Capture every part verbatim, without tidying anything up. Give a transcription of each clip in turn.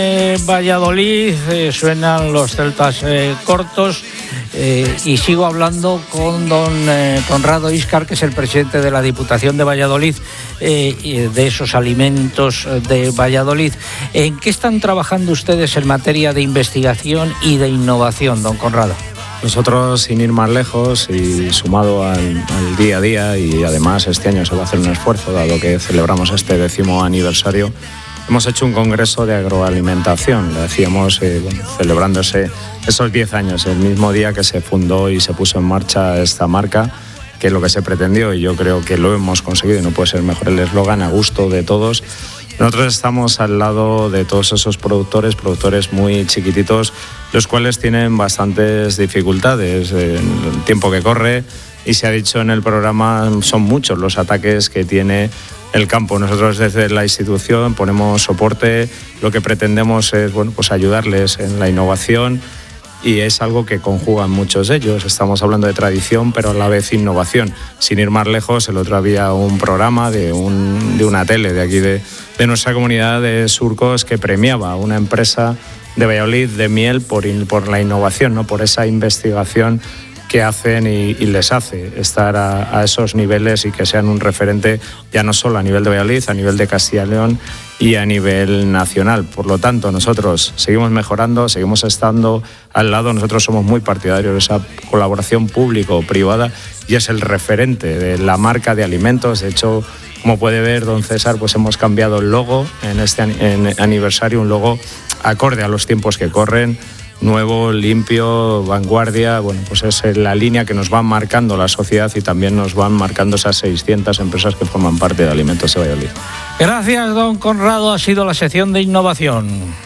Eh, Valladolid, eh, suenan los celtas eh, cortos eh, y sigo hablando con don eh, Conrado Íscar, que es el presidente de la Diputación de Valladolid, eh, de esos alimentos de Valladolid. ¿En qué están trabajando ustedes en materia de investigación y de innovación, don Conrado? Nosotros, sin ir más lejos y sumado al, al día a día, y además este año se va a hacer un esfuerzo, dado que celebramos este décimo aniversario, hemos hecho un congreso de agroalimentación, lo decíamos, eh, bueno, celebrándose esos diez años, el mismo día que se fundó y se puso en marcha esta marca, que es lo que se pretendió, y yo creo que lo hemos conseguido, y no puede ser mejor el eslogan, a gusto de todos. Nosotros estamos al lado de todos esos productores, productores muy chiquititos, los cuales tienen bastantes dificultades en el tiempo que corre, y se ha dicho en el programa, son muchos los ataques que tiene el campo. Nosotros desde la institución ponemos soporte, lo que pretendemos es, bueno, pues ayudarles en la innovación, y es algo que conjugan muchos de ellos. Estamos hablando de tradición, pero a la vez innovación. Sin ir más lejos, el otro había un programa de, un, de una tele de aquí de, de nuestra comunidad de Surcos, que premiaba a una empresa de Valladolid de miel por, por la innovación, ¿no? Por esa investigación que hacen y, y les hace estar a, a esos niveles y que sean un referente ya no solo a nivel de Valladolid, a nivel de Castilla y León y a nivel nacional. Por lo tanto, nosotros seguimos mejorando, seguimos estando al lado. Nosotros somos muy partidarios de esa colaboración público-privada, y es el referente de la marca de alimentos. De hecho, como puede ver don César, pues hemos cambiado el logo en este en aniversario, un logo acorde a los tiempos que corren, nuevo, limpio, vanguardia. Bueno, pues es la línea que nos van marcando la sociedad, y también nos van marcando esas seiscientas empresas que forman parte de Alimentos de Valladolid. Gracias, don Conrado. Ha sido la sección de innovación.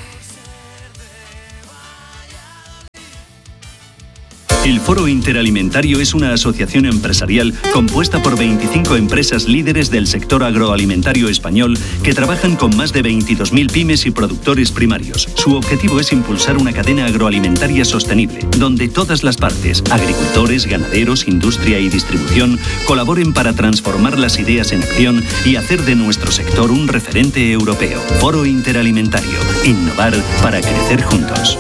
El Foro Interalimentario es una asociación empresarial compuesta por veinticinco empresas líderes del sector agroalimentario español que trabajan con más de veintidós mil pymes y productores primarios. Su objetivo es impulsar una cadena agroalimentaria sostenible, donde todas las partes, agricultores, ganaderos, industria y distribución, colaboren para transformar las ideas en acción y hacer de nuestro sector un referente europeo. Foro Interalimentario. Innovar para crecer juntos.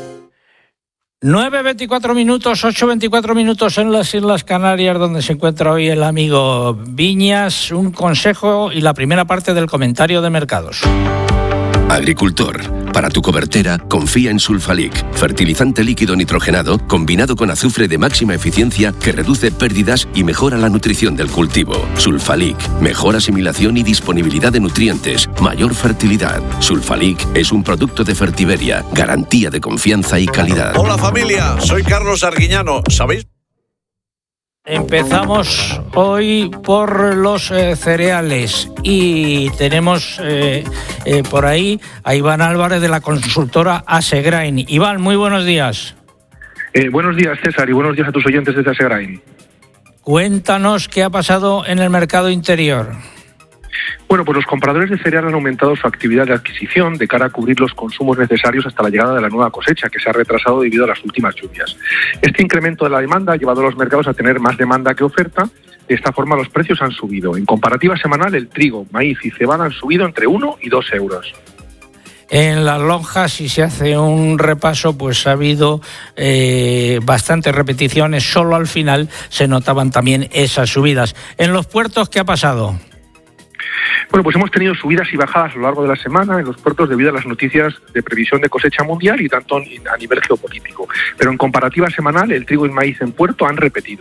nueve veinticuatro minutos, ocho veinticuatro minutos en las Islas Canarias, donde se encuentra hoy el amigo Viñas. Un consejo y la primera parte del comentario de mercados. Agricultor, para tu cobertera, confía en Sulfalic, fertilizante líquido nitrogenado combinado con azufre de máxima eficiencia que reduce pérdidas y mejora la nutrición del cultivo. Sulfalic, mejor asimilación y disponibilidad de nutrientes, mayor fertilidad. Sulfalic es un producto de Fertiberia, garantía de confianza y calidad. Hola familia, soy Carlos Arguiñano, ¿sabéis? Empezamos hoy por los eh, cereales, y tenemos eh, eh, por ahí a Iván Álvarez, de la consultora Asegrain. Iván, muy buenos días. Eh, buenos días, César, y buenos días a tus oyentes desde Asegrain. Cuéntanos qué ha pasado en el mercado interior. Bueno, pues los compradores de cereal han aumentado su actividad de adquisición de cara a cubrir los consumos necesarios hasta la llegada de la nueva cosecha, que se ha retrasado debido a las últimas lluvias. Este incremento de la demanda ha llevado a los mercados a tener más demanda que oferta. De esta forma, los precios han subido. En comparativa semanal, el trigo, maíz y cebada han subido entre uno y dos euros. En las lonjas, si se hace un repaso, pues ha habido eh, bastantes repeticiones. Solo al final se notaban también esas subidas. En los puertos, ¿qué ha pasado? Bueno, pues hemos tenido subidas y bajadas a lo largo de la semana en los puertos debido a las noticias de previsión de cosecha mundial y tanto a nivel geopolítico. Pero en comparativa semanal, el trigo y el maíz en puerto han repetido.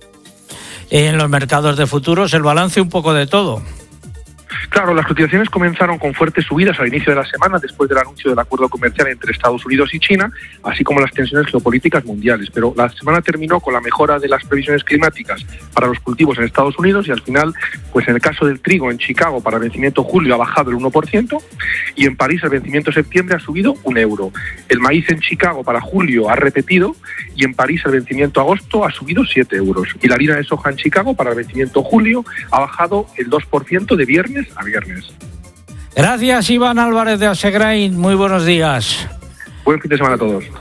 En los mercados de futuros, el balance un poco de todo. Claro, las cotizaciones comenzaron con fuertes subidas al inicio de la semana después del anuncio del acuerdo comercial entre Estados Unidos y China, así como las tensiones geopolíticas mundiales. Pero la semana terminó con la mejora de las previsiones climáticas para los cultivos en Estados Unidos, y al final, pues en el caso del trigo en Chicago para el vencimiento julio ha bajado el uno por ciento, y en París el vencimiento septiembre ha subido un euro. El maíz en Chicago para julio ha repetido, y en París el vencimiento agosto ha subido siete euros. Y la harina de soja en Chicago para el vencimiento julio ha bajado el dos por ciento de viernes a viernes. Gracias, Iván Álvarez de Asegrain. Muy buenos días. Buen fin de semana a todos.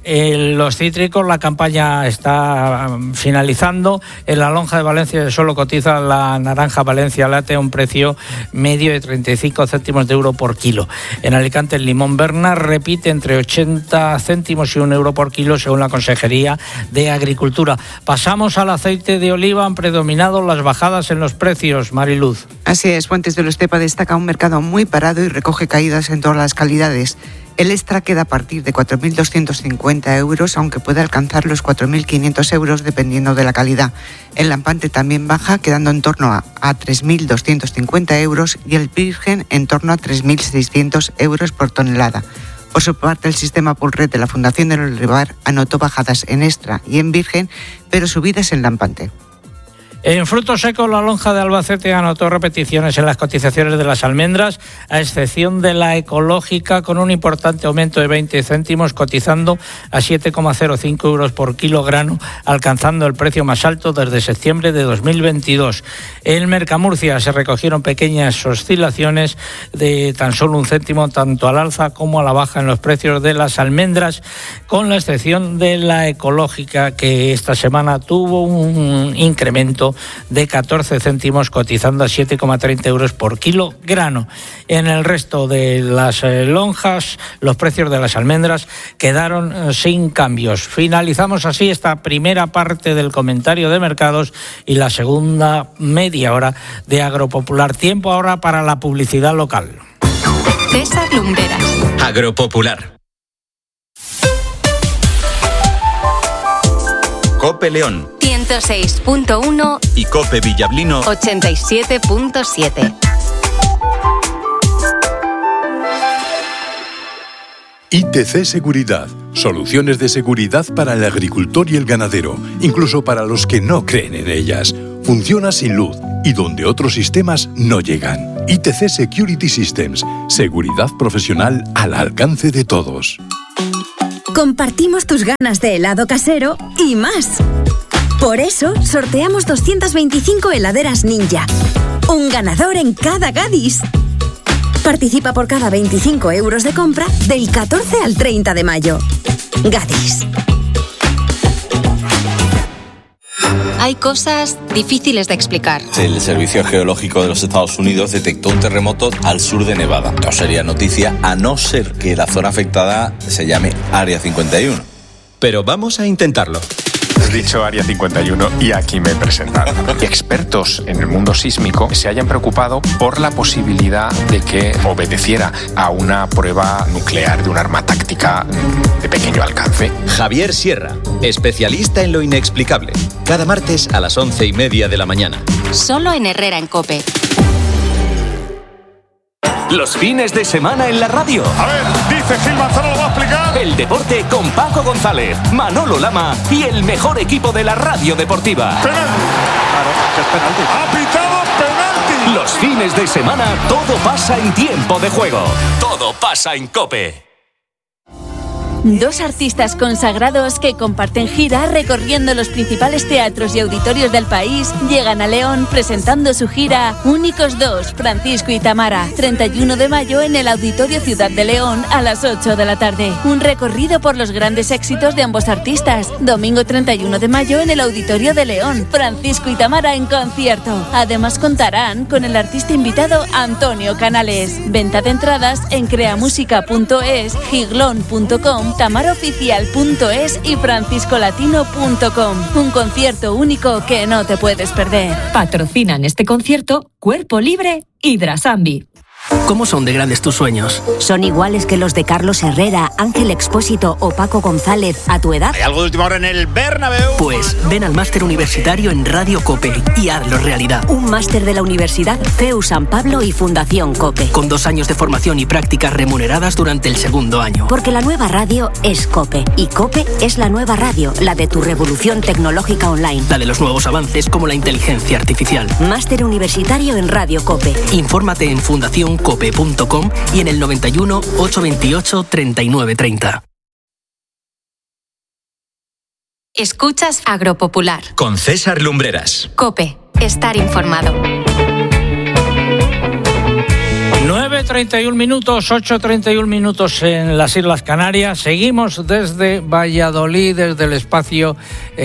En los cítricos la campaña está finalizando. En la lonja de Valencia solo cotiza la naranja Valencia Late a un precio medio de treinta y cinco céntimos de euro por kilo. En Alicante el limón Bernard repite entre ochenta céntimos y un euro por kilo según la Consejería de Agricultura. Pasamos al aceite de oliva. Han predominado las bajadas en los precios. Mariluz. Así es, Fuentes de la Estepa destaca un mercado muy parado y recoge caídas en todas las calidades. El extra queda a partir de cuatro mil doscientos cincuenta euros, aunque puede alcanzar los cuatro mil quinientos euros dependiendo de la calidad. El lampante también baja, quedando en torno a, a tres mil doscientos cincuenta euros y el virgen en torno a tres mil seiscientos euros por tonelada. Por su parte, el sistema Pulred de la Fundación del Olivar anotó bajadas en extra y en virgen, pero subidas en lampante. En frutos secos, la lonja de Albacete anotó repeticiones en las cotizaciones de las almendras, a excepción de la ecológica, con un importante aumento de veinte céntimos, cotizando a siete coma cero cinco euros por kilogramo, alcanzando el precio más alto desde septiembre de dos mil veintidós. En Mercamurcia se recogieron pequeñas oscilaciones de tan solo un céntimo, tanto al alza como a la baja en los precios de las almendras, con la excepción de la ecológica, que esta semana tuvo un incremento de catorce céntimos, cotizando a siete coma treinta euros por kilogramo. En el resto de las eh, lonjas, los precios de las almendras quedaron eh, sin cambios. Finalizamos así esta primera parte del comentario de mercados y la segunda media hora de Agropopular. Tiempo ahora para la publicidad local. César Lumbreras. Agropopular. Cope León ciento seis punto uno y Cope Villablino ochenta y siete punto siete. I T C Seguridad. Soluciones de seguridad para el agricultor y el ganadero, incluso para los que no creen en ellas. Funciona sin luz y donde otros sistemas no llegan. I T C Security Systems. Seguridad profesional al alcance de todos. Compartimos tus ganas de helado casero y más. Por eso, sorteamos doscientas veinticinco heladeras Ninja. Un ganador en cada Gadis. Participa por cada veinticinco euros de compra del catorce al treinta de mayo. Gadis. Hay cosas difíciles de explicar. El Servicio Geológico de los Estados Unidos detectó un terremoto al sur de Nevada. No sería noticia a no ser que la zona afectada se llame Área cincuenta y uno. Pero vamos a intentarlo. Has dicho Área cincuenta y uno y aquí me he presentado. Expertos en el mundo sísmico se hayan preocupado por la posibilidad de que obedeciera a una prueba nuclear de un arma táctica de pequeño alcance. Javier Sierra, especialista en lo inexplicable. Cada martes a las once y media de la mañana. Solo en Herrera en COPE. Los fines de semana en la radio. A ver, dice Gil Manzano, lo va a explicar. El deporte con Paco González, Manolo Lama y el mejor equipo de la radio deportiva. Penalti. Claro, que es penalti. Ha pitado penalti. Los fines de semana todo pasa en tiempo de juego. Todo pasa en COPE. Dos artistas consagrados que comparten gira recorriendo los principales teatros y auditorios del país llegan a León presentando su gira Únicos Dos, Francisco y Tamara, treinta y uno de mayo en el Auditorio Ciudad de León a las ocho de la tarde. Un recorrido por los grandes éxitos de ambos artistas. Domingo treinta y uno de mayo en el Auditorio de León, Francisco y Tamara en concierto. Además contarán con el artista invitado Antonio Canales. Venta de entradas en creamusica punto es, giglón punto com, tamaroficial punto es y franciscolatino punto com. Un concierto único que no te puedes perder. Patrocinan este concierto Cuerpo Libre y Drasambi. ¿Cómo son de grandes tus sueños? ¿Son iguales que los de Carlos Herrera, Ángel Expósito o Paco González a tu edad? ¿Hay algo de última hora en el Bernabéu? Pues ven al máster universitario en Radio COPE y hazlo realidad. Un máster de la Universidad C E U San Pablo y Fundación COPE. Con dos años de formación y prácticas remuneradas durante el segundo año. Porque la nueva radio es COPE y COPE es la nueva radio, la de tu revolución tecnológica online. La de los nuevos avances como la inteligencia artificial. Máster universitario en Radio COPE. Infórmate en fundación cope punto com y en el noventa y uno, ochocientos veintiocho, treinta y nueve treinta. Escuchas Agropopular. Con César Lumbreras. COPE. Estar informado. nueve nueve treinta y un minutos, ocho treinta y un minutos en las Islas Canarias. Seguimos desde Valladolid, desde el espacio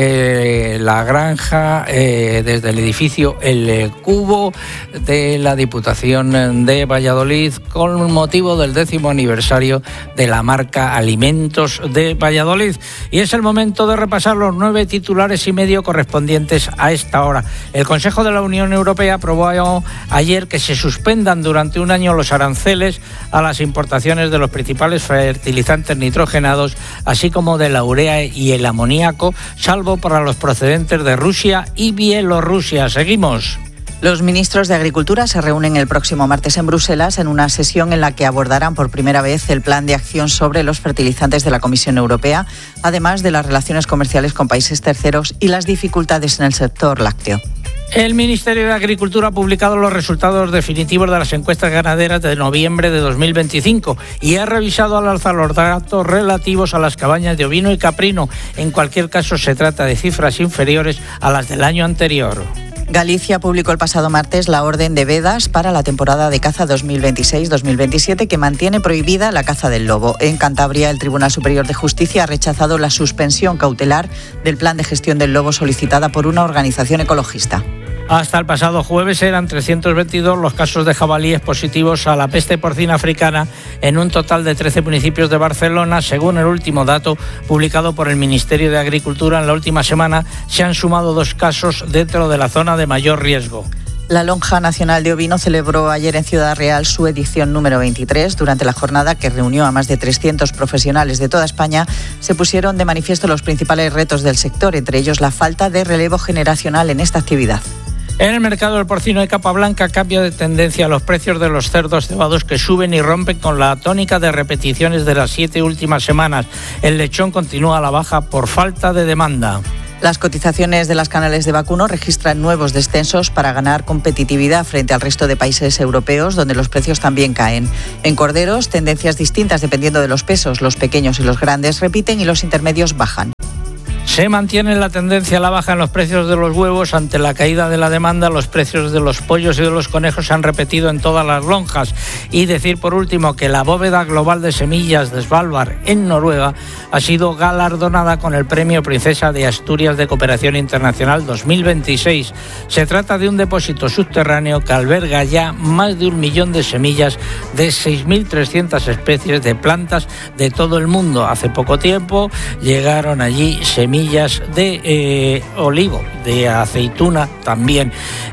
eh, La Granja, eh, desde el edificio El Cubo de la Diputación de Valladolid, con motivo del décimo aniversario de la marca Alimentos de Valladolid. Y es el momento de repasar los nueve titulares y medio correspondientes a esta hora. El Consejo de la Unión Europea aprobó ayer que se suspendan durante un año los aranceles a las importaciones de los principales fertilizantes nitrogenados, así como de la urea y el amoníaco, salvo para los procedentes de Rusia y Bielorrusia. Seguimos. Los ministros de Agricultura se reúnen el próximo martes en Bruselas en una sesión en la que abordarán por primera vez el plan de acción sobre los fertilizantes de la Comisión Europea, además de las relaciones comerciales con países terceros y las dificultades en el sector lácteo. El Ministerio de Agricultura ha publicado los resultados definitivos de las encuestas ganaderas de noviembre de dos mil veinticinco y ha revisado al alza los datos relativos a las cabañas de ovino y caprino. En cualquier caso, se trata de cifras inferiores a las del año anterior. Galicia publicó el pasado martes la orden de vedas para la temporada de caza dos mil veintiséis dos mil veintisiete que mantiene prohibida la caza del lobo. En Cantabria, el Tribunal Superior de Justicia ha rechazado la suspensión cautelar del plan de gestión del lobo solicitada por una organización ecologista. Hasta el pasado jueves eran trescientos veintidós los casos de jabalíes positivos a la peste porcina africana en un total de trece municipios de Barcelona. Según el último dato publicado por el Ministerio de Agricultura en la última semana, se han sumado dos casos dentro de la zona de mayor riesgo. La Lonja Nacional de Ovino celebró ayer en Ciudad Real su edición número veintitrés. Durante la jornada, que reunió a más de trescientos profesionales de toda España, se pusieron de manifiesto los principales retos del sector, entre ellos la falta de relevo generacional en esta actividad. En el mercado del porcino de capa blanca, cambio de tendencia a los precios de los cerdos cebados que suben y rompen con la tónica de repeticiones de las siete últimas semanas. El lechón continúa a la baja por falta de demanda. Las cotizaciones de las canales de vacuno registran nuevos descensos para ganar competitividad frente al resto de países europeos, donde los precios también caen. En corderos, tendencias distintas dependiendo de los pesos. Los pequeños y los grandes repiten y los intermedios bajan. Se mantiene la tendencia a la baja en los precios de los huevos. Ante la caída de la demanda, los precios de los pollos y de los conejos se han repetido en todas las lonjas. Y decir por último que la bóveda global de semillas de Svalbard en Noruega ha sido galardonada con el Premio Princesa de Asturias de Cooperación Internacional dos mil veintiséis. Se trata de un depósito subterráneo que alberga ya más de un millón de semillas de seis mil trescientas especies de plantas de todo el mundo. Hace poco tiempo llegaron allí semillas de eh, olivo, de aceituna también.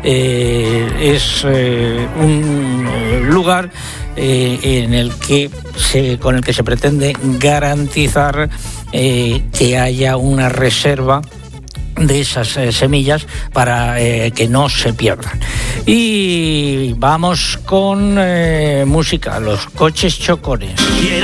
Eh, es eh, un lugar eh, en el que se, con el que se pretende garantizar eh, que haya una reserva de esas eh, semillas para eh, que no se pierdan. Y vamos con eh, música, Los Coches Chocones. Y el